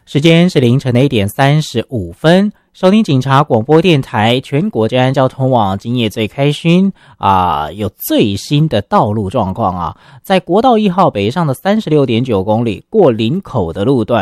时间是凌晨的1:35，收听警察广播电台全国治安交通网，今夜最开心有最新的道路状况在国道1号北上的36.9公里过林口的路段，